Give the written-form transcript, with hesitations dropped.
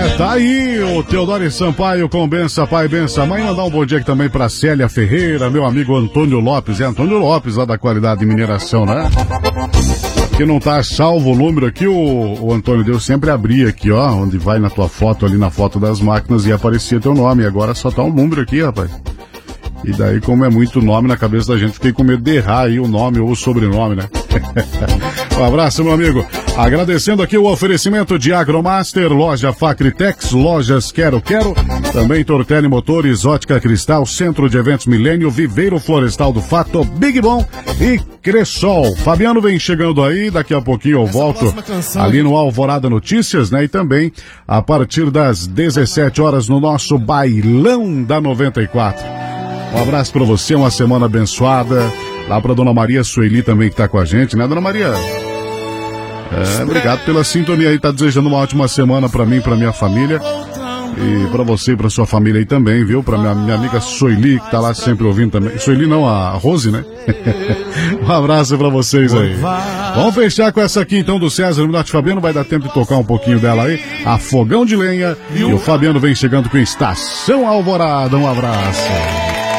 Tá aí o Teodoro Sampaio com Bença Pai, Bença Mãe. Mandar um bom dia aqui também pra Célia Ferreira, meu amigo Antônio Lopes. É Antônio Lopes lá da Qualidade de Mineração, né? Que não tá salvo o número aqui, o Antônio deu sempre abrir aqui, ó, onde vai na tua foto, ali na foto das máquinas e aparecia teu nome. Agora só tá um número aqui, rapaz. E daí, como é muito nome na cabeça da gente, fiquei com medo de errar aí o nome ou o sobrenome, né? Um abraço, meu amigo. Agradecendo aqui o oferecimento de Agromaster, loja Facritex, lojas Quero, também Tortelli Motores, Ótica Cristal, Centro de Eventos Milênio, Viveiro Florestal do Fato, Big Bom e Cressol. Fabiano vem chegando aí, daqui a pouquinho eu volto ali no Alvorada Notícias, né? E também a partir das 17 horas no nosso Bailão da 94. Um abraço pra você, uma semana abençoada. Lá pra Dona Maria Sueli também que tá com a gente, né, Dona Maria? Obrigado pela sintonia aí, tá desejando uma ótima semana pra mim, pra minha família. E pra você e pra sua família aí também, viu? Pra minha amiga Sueli, que tá lá sempre ouvindo também. Sueli não, a Rose, né? Um abraço pra vocês aí. Vamos fechar com essa aqui então do César Minotti Fabiano, vai dar tempo de tocar um pouquinho dela aí. A Fogão de Lenha. E o Fabiano vem chegando com Estação Alvorada. Um abraço.